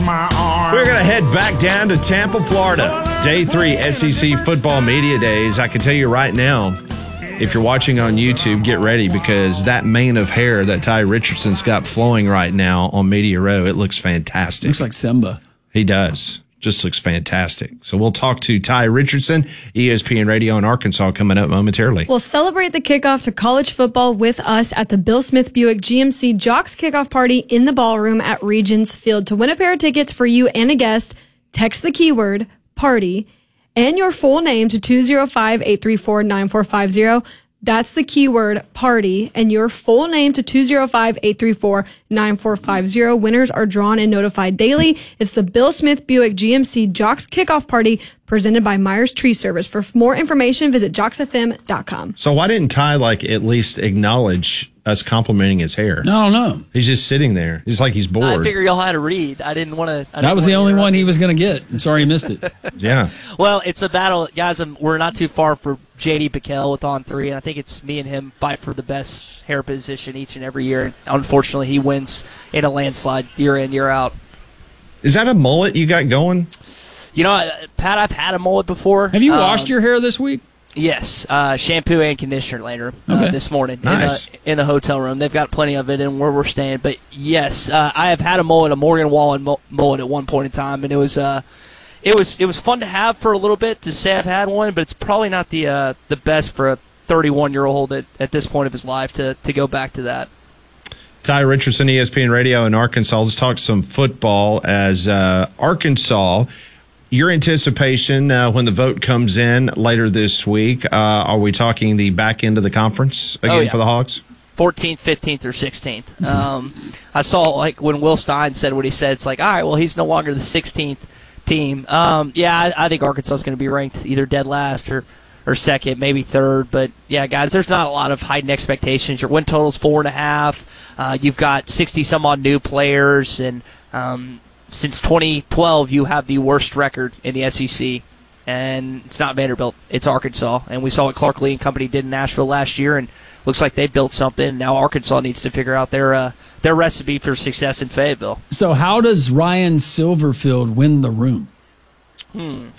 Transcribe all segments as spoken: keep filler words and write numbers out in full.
my arm. We're going to head back down to Tampa, Florida. Day three S E C Football Media Days. I can tell you right now, if you're watching on YouTube, get ready because that mane of hair that Ty Richardson's got flowing right now on Media Row, it looks fantastic. Looks like Simba. He does. Just looks fantastic. So we'll talk to Ty Richardson, E S P N Radio in Arkansas, coming up momentarily. We'll celebrate the kickoff to college football with us at the Bill Smith Buick G M C Jocks Kickoff Party in the ballroom at Regions Field. To win a pair of tickets for you and a guest, text the keyword party and your full name to two oh five, eight three four, nine four five zero. That's the keyword party and your full name to two oh five, eight three four, nine four five zero. Winners are drawn and notified daily. It's the Bill Smith Buick G M C Jocks Kickoff Party presented by Myers Tree Service. For more information, visit jocks f m dot com. So why didn't Ty like at least acknowledge us complimenting his hair? I don't know. He's just sitting there. He's like he's bored. I figure y'all had to read. I didn't want to. That was the only one he was going to get. I'm sorry he missed it. Yeah. Well, it's a battle, guys. Um, we're not too far for J D Piquel with On Three, and I think it's me and him fight for the best hair position each and every year. Unfortunately, he wins in a landslide year in, year out. Is that a mullet you got going? You know, Pat, I've had a mullet before. Have you um, washed your hair this week? Yes, uh, shampoo and conditioner later uh, Okay. this morning Nice. in, the, in the hotel room. They've got plenty of it in where we're staying. But yes, uh, I have had a mullet, a Morgan Wallen mu- mullet at one point in time, and it was uh, it was it was fun to have for a little bit to say I've had one, but it's probably not the uh, the best for a thirty-one year old at, at this point of his life to to go back to that. Ty Richardson, E S P N Radio in Arkansas. Let's talk some football as uh, Arkansas. Your anticipation uh, when the vote comes in later this week, uh, are we talking the back end of the conference again Oh, yeah. for the Hogs? fourteenth, fifteenth, or sixteenth. Um, I saw like when Will Stein said what he said. It's like, all right, well, he's no longer the sixteenth team. Um, yeah, I, I think Arkansas is going to be ranked either dead last or, or second, maybe third. But yeah, guys, there's not a lot of heightened expectations. Your win total's four and a half. Uh, you've got sixty some odd new players, and um, since twenty twelve, you have the worst record in the S E C. And it's not Vanderbilt, it's Arkansas. And we saw what Clark Lee and company did in Nashville last year, and looks like they built something. Now Arkansas needs to figure out their uh, their recipe for success in Fayetteville. So how does Ryan Silverfield win the room? Hmm.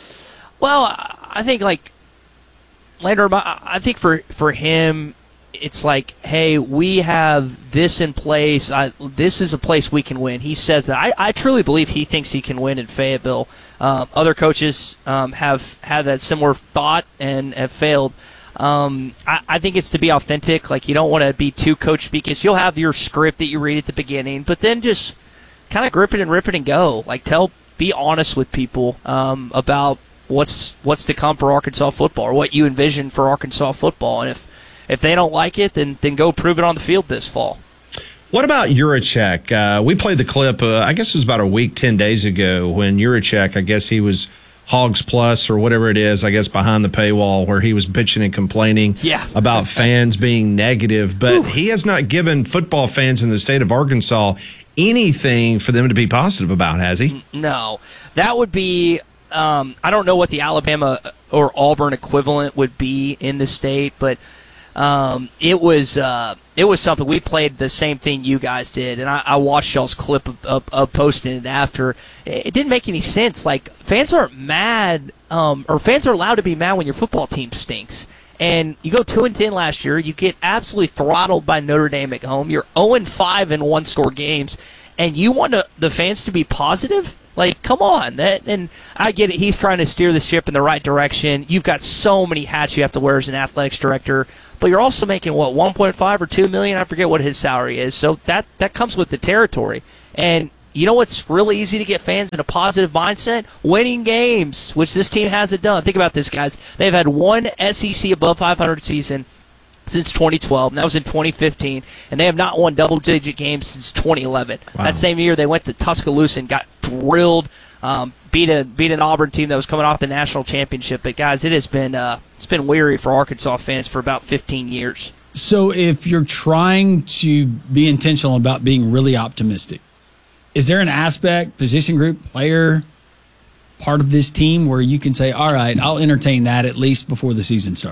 Well, I think like later, I think for for him, it's like, hey, we have this in place. I, this is a place we can win. He says that. I, I truly believe he thinks he can win in Fayetteville. Uh, other coaches um, have had that similar thought and have failed. Um, I, I think it's to be authentic. Like, you don't want to be too coach speakish. You'll have your script that you read at the beginning, but then just kind of grip it and rip it and go. Like, tell, be honest with people um, about what's what's to come for Arkansas football, or what you envision for Arkansas football. And if if they don't like it, then then go prove it on the field this fall. What about Yurachek? Uh, we played the clip, uh, I guess it was about a week, ten days ago, when Yurachek, I guess he was Hogs Plus or whatever it is, I guess behind the paywall, where he was bitching and complaining yeah. about fans being negative. But Ooh. He has not given football fans in the state of Arkansas anything for them to be positive about, has he? No. That would be, um, I don't know what the Alabama or Auburn equivalent would be in the state, but Um, it was uh, it was something. We played the same thing you guys did, and I, I watched y'all's clip of, of, of posting it after. It didn't make any sense. Like, fans aren't mad, um, or fans are allowed to be mad when your football team stinks. And you go two and ten last year, you get absolutely throttled by Notre Dame at home. You're zero and five in one score games, and you want to, the fans to be positive. Like, come on. That, and I get it. He's trying to steer the ship in the right direction. You've got so many hats you have to wear as an athletics director, but you're also making, what, one point five or two million dollars? I forget what his salary is. So that, that comes with the territory. And you know what's really easy to get fans in a positive mindset? Winning games, which this team hasn't done. Think about this, guys. They've had one S E C above five hundred season since twenty twelve, and that was in twenty fifteen, and they have not won double-digit games since twenty eleven. Wow. That same year, they went to Tuscaloosa and got drilled, um, beat a beat an Auburn team that was coming off the national championship. But guys, it has been uh, it's been weary for Arkansas fans for about fifteen years. So, if you're trying to be intentional about being really optimistic, is there an aspect, position group, player, part of this team where you can say, all right, I'll entertain that at least before the season starts?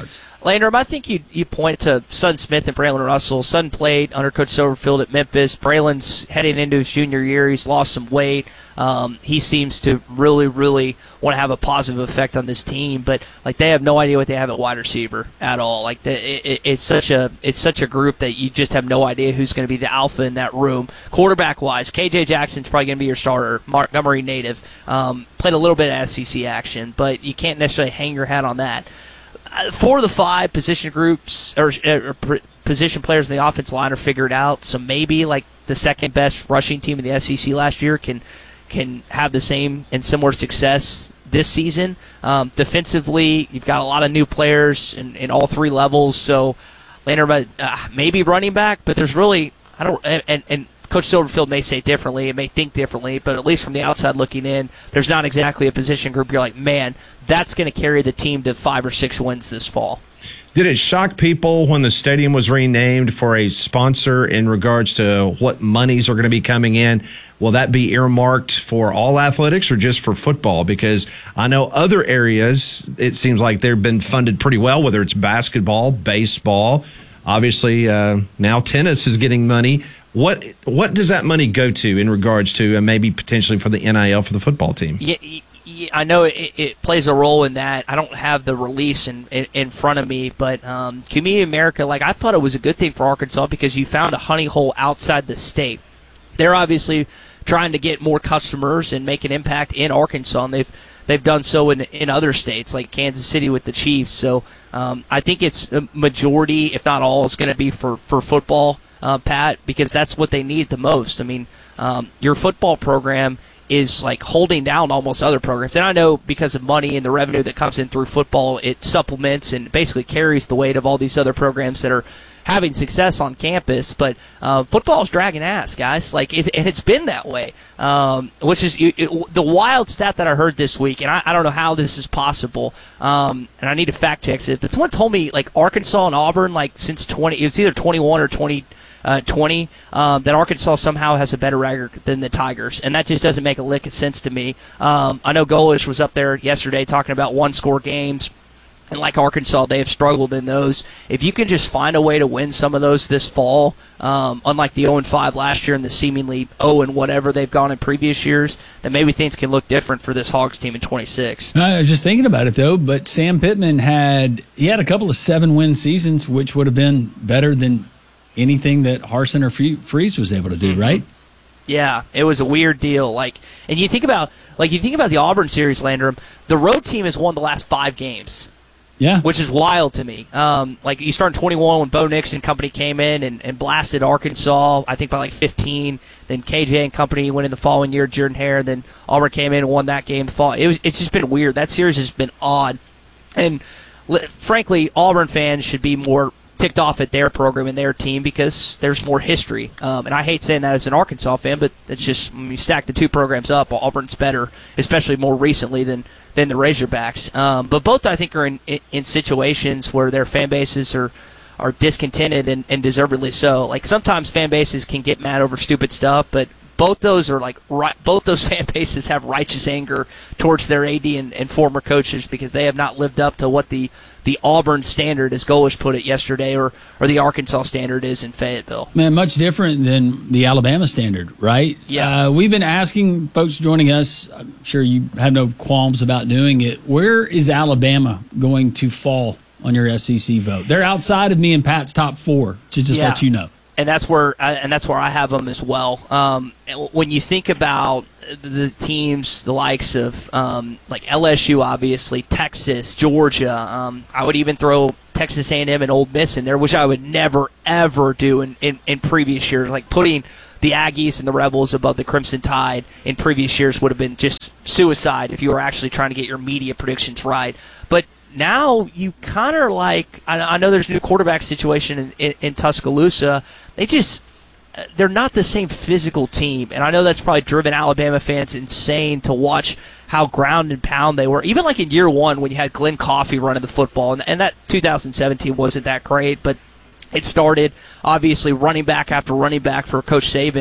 Landrum, I think you you point to Sutton Smith and Braylon Russell. Sutton played under Coach Silverfield at Memphis. Braylon's heading into his junior year. He's lost some weight. Um, he seems to really, really want to have a positive effect on this team, but like they have no idea what they have at wide receiver at all. Like the, it, it's such a it's such a group that you just have no idea who's going to be the alpha in that room. Quarterback wise, K J Jackson's probably going to be your starter. Montgomery native, um, played a little bit of S E C action, but you can't necessarily hang your hat on that. Four of the five position groups or, or position players in the offensive line are figured out. So maybe like the second best rushing team in the S E C last year can can have the same and similar success this season. Um, defensively, you've got a lot of new players in, in all three levels. So Landrum, uh, maybe running back, but there's really I don't and and. Coach Silverfield may say differently and may think differently, but at least from the outside looking in, there's not exactly a position group you're like, man, that's going to carry the team to five or six wins this fall. Did it shock people when the stadium was renamed for a sponsor in regards to what monies are going to be coming in? Will that be earmarked for all athletics or just for football? Because I know other areas, it seems like they've been funded pretty well, whether it's basketball, baseball. Obviously, uh, now tennis is getting money. What what does that money go to in regards to uh, maybe potentially for the N I L for the football team? Yeah, yeah I know it, it plays a role in that. I don't have the release in, in, in front of me, but um, Community America, like I thought it was a good thing for Arkansas because you found a honey hole outside the state. They're obviously trying to get more customers and make an impact in Arkansas, and they've they've done so in in other states like Kansas City with the Chiefs. So um, I think it's a majority, if not all, is going to be for for football. Uh, Pat, because that's what they need the most. I mean, um, your football program is like holding down almost other programs. And I know because of money and the revenue that comes in through football, it supplements and basically carries the weight of all these other programs that are having success on campus. But uh, football is dragging ass, guys. Like, it, and it's been that way. Um, which is it, it, the wild stat that I heard this week, and I, I don't know how this is possible. Um, and I need to fact check this, but someone told me like Arkansas and Auburn, like since twenty, it was either twenty-one or twenty. Uh, twenty, um, that Arkansas somehow has a better record than the Tigers, and that just doesn't make a lick of sense to me. Um, I know Golish was up there yesterday talking about one-score games, and like Arkansas, they have struggled in those. If you can just find a way to win some of those this fall, um, unlike the oh and five last year and the seemingly oh and whatever they've gone in previous years, then maybe things can look different for this Hogs team in twenty-six. I was just thinking about it, though, but Sam Pittman had he had a couple of seven-win seasons, which would have been better than anything that Harsin or Freeze was able to do, mm-hmm. right? Yeah, it was a weird deal. Like, and you think about, like, you think about the Auburn series, Landrum. The road team has won the last five games. Yeah, which is wild to me. Um, like you start in twenty-one when Bo Nix and company came in and, and blasted Arkansas, I think by like fifteen. Then K J and company went in the following year, Jordan Hare. Then Auburn came in and won that game. The fall. It was. It's just been weird. That series has been odd, and frankly, Auburn fans should be more ticked off at their program and their team because there's more history. Um, and I hate saying that as an Arkansas fan, but it's just when you stack the two programs up, Auburn's better, especially more recently than, than the Razorbacks. Um, but both, I think, are in, in, in situations where their fan bases are, are discontented and, and deservedly so. Like sometimes fan bases can get mad over stupid stuff, but both those are like right, both those fan bases have righteous anger towards their A D and, and former coaches because they have not lived up to what the the Auburn standard, as Golish put it yesterday, or or the Arkansas standard is in Fayetteville. Man, much different than the Alabama standard, right? Yeah. Uh, we've been asking folks joining us, I'm sure you have no qualms about doing it, where is Alabama going to fall on your S E C vote? They're outside of me and Pat's top four, to just yeah. let you know. And that's where I, and that's where I have them as well. Um, when you think about the teams, the likes of um, like L S U, obviously Texas, Georgia. Um, I would even throw Texas A and M and Ole Miss in there, which I would never ever do in, in, in previous years. Like putting the Aggies and the Rebels above the Crimson Tide in previous years would have been just suicide if you were actually trying to get your media predictions right. But now you kind of like I, I know there's a new quarterback situation in, in, in Tuscaloosa. They just they're not the same physical team, and I know that's probably driven Alabama fans insane to watch how ground and pound they were. Even like in year one when you had Glenn Coffey running the football, and, and that two thousand seventeen wasn't that great, but it started obviously running back after running back for Coach Saban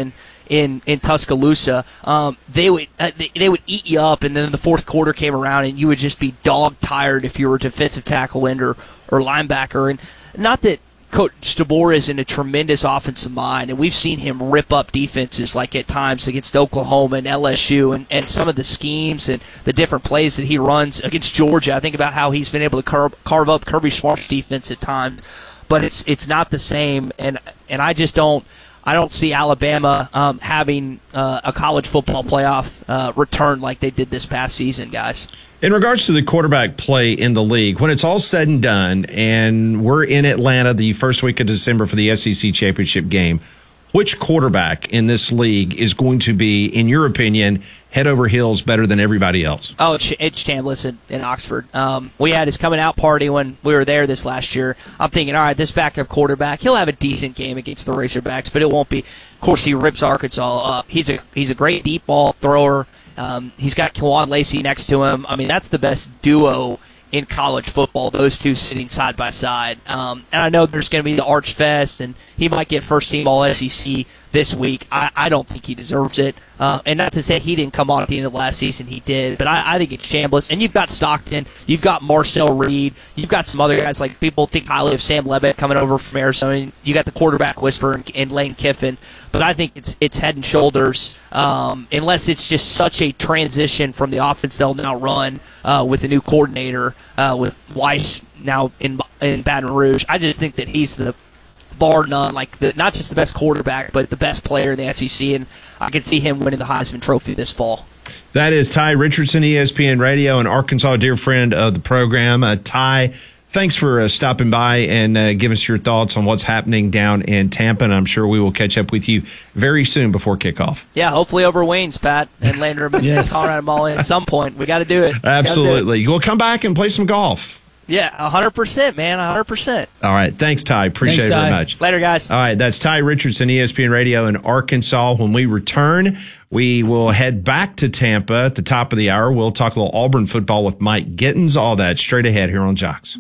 in, in Tuscaloosa, um, they would uh, they, they would eat you up, and then the fourth quarter came around, and you would just be dog tired if you were a defensive tackle end or, or linebacker. And not that Coach DeBoer isn't a tremendous offensive mind, and we've seen him rip up defenses like at times against Oklahoma and L S U, and, and some of the schemes and the different plays that he runs against Georgia. I think about how he's been able to carve, carve up Kirby Smart's defense at times, but it's it's not the same, and and I just don't I don't see Alabama um, having uh, a college football playoff uh, return like they did this past season, guys. In regards to the quarterback play in the league, when it's all said and done and we're in Atlanta the first week of December for the S E C championship game, which quarterback in this league is going to be, in your opinion, head over heels better than everybody else? Oh, it's, it's Chambliss in, in Oxford. Um, we had his coming out party when we were there this last year. I'm thinking, all right, this backup quarterback, he'll have a decent game against the Razorbacks, but it won't be. Of course, he rips Arkansas up. He's a he's a great deep ball thrower. Um, he's got Kwan Lacey next to him. I mean, that's the best duo in college football, those two sitting side by side. Um, and I know there's going to be the Arch Fest, and he might get first team All S E C this week. I, I don't think he deserves it. Uh, and not to say he didn't come on at the end of last season, he did. But I, I think it's Chambliss. And you've got Stockton, you've got Marcel Reed, you've got some other guys, like people think highly of Sam Levitt coming over from Arizona. You got the quarterback whisperer in, in Lane Kiffin. But I think it's it's head and shoulders, um, unless it's just such a transition from the offense they'll now run uh, with the new coordinator, uh, with Weiss now in in Baton Rouge. I just think that he's the bar none, like the, not just the best quarterback, but the best player in the S E C, and I can see him winning the Heisman Trophy this fall. That is Ty Richardson, E S P N Radio, an Arkansas dear friend of the program. Uh, Ty, thanks for uh, stopping by and uh, giving us your thoughts on what's happening down in Tampa, and I'm sure we will catch up with you very soon before kickoff. Yeah, hopefully over Wayne's, Pat, and Lander yes. Colorado Mall at some point. We got to do it. Absolutely. You'll come back and play some golf. Yeah, one hundred percent, man, one hundred percent. All right. Thanks, Ty. Appreciate Thanks, it very Ty. much. Later, guys. All right. That's Ty Richardson, E S P N Radio in Arkansas. When we return, we will head back to Tampa at the top of the hour. We'll talk a little Auburn football with Mike Gittins. All that straight ahead here on Jocks.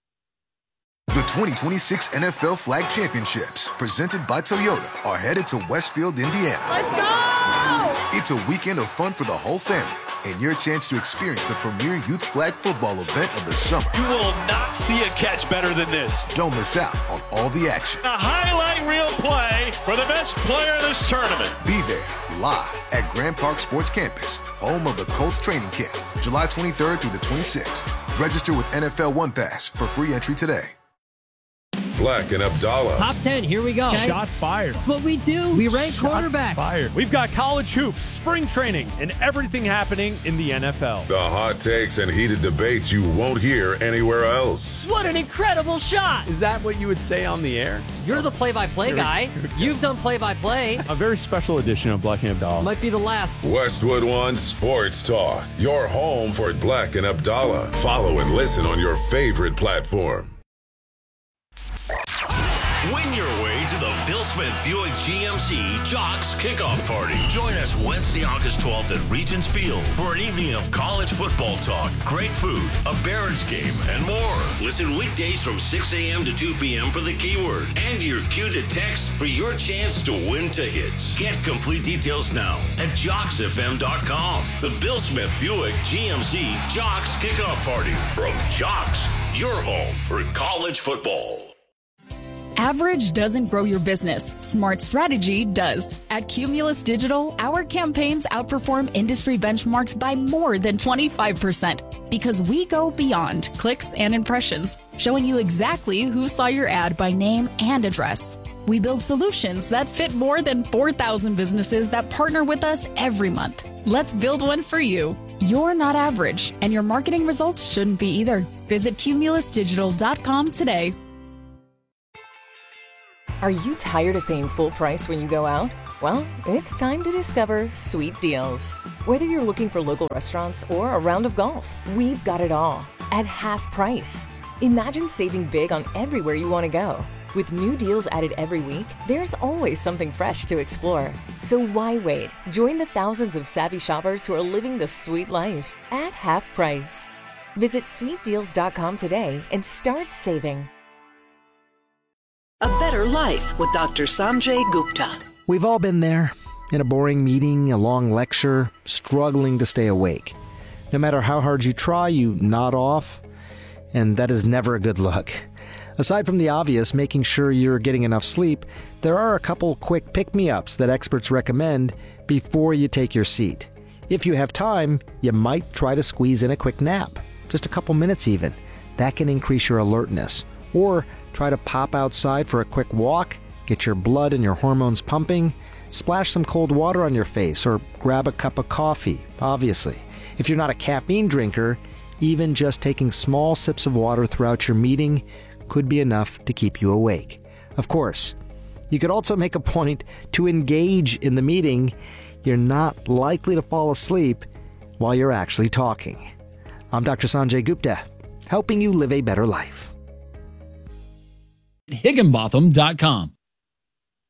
The twenty twenty-six N F L Flag Championships, presented by Toyota, are headed to Westfield, Indiana. Let's go! It's a weekend of fun for the whole family, and your chance to experience the premier youth flag football event of the summer. You will not see a catch better than this. Don't miss out on all the action. A highlight reel play for the best player in this tournament. Be there live at Grand Park Sports Campus, home of the Colts training camp, July twenty-third through the twenty-sixth. Register with N F L One Pass for free entry today. Black and Abdallah. Top ten, here we go. Okay. Shots fired. That's what we do. We rank Shots quarterbacks. Fired. We've got college hoops, spring training, and everything happening in the N F L. The hot takes and heated debates you won't hear anywhere else. What an incredible shot. Is that what you would say on the air? You're the play-by-play guy. You've done play-by-play. A very special edition of Black and Abdallah. Might be the last. Westwood One Sports Talk. Your home for Black and Abdallah. Follow and listen on your favorite platform. Win your way to the Bill Smith Buick G M C Jocks Kickoff Party. Join us Wednesday, August twelfth at Regents Field for an evening of college football talk, great food, a Barons game, and more. Listen weekdays from six a.m. to two p.m. for the keyword and your cue to text for your chance to win tickets. Get complete details now at jocks f m dot com. The Bill Smith Buick G M C Jocks Kickoff Party from Jocks, your home for college football. Average doesn't grow your business. Smart strategy does. At Cumulus Digital, our campaigns outperform industry benchmarks by more than twenty-five percent because we go beyond clicks and impressions, showing you exactly who saw your ad by name and address. We build solutions that fit more than four thousand businesses that partner with us every month. Let's build one for you. You're not average, and your marketing results shouldn't be either. Visit cumulus digital dot com today. Are you tired of paying full price when you go out? Well, it's time to discover Sweet Deals. Whether you're looking for local restaurants or a round of golf, we've got it all at half price. Imagine saving big on everywhere you want to go. With new deals added every week, there's always something fresh to explore. So why wait? Join the thousands of savvy shoppers who are living the sweet life at half price. Visit sweet deals dot com today and start saving. A better life with Doctor Sanjay Gupta. We've all been there. In a boring meeting, a long lecture, struggling to stay awake. No matter how hard you try, you nod off, and that is never a good look. Aside from the obvious, making sure you're getting enough sleep, there are a couple quick pick-me-ups that experts recommend before you take your seat. If you have time, you might try to squeeze in a quick nap, just a couple minutes even. That can increase your alertness. Or try to pop outside for a quick walk, get your blood and your hormones pumping, splash some cold water on your face, or grab a cup of coffee, obviously. If you're not a caffeine drinker, even just taking small sips of water throughout your meeting could be enough to keep you awake. Of course, you could also make a point to engage in the meeting. You're not likely to fall asleep while you're actually talking. I'm Doctor Sanjay Gupta, helping you live a better life. Higginbotham dot com.